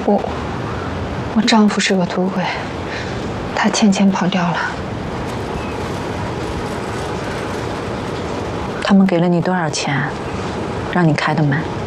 我丈夫是个赌鬼，他欠钱跑掉了。 他们给了你多少钱，让你开的门？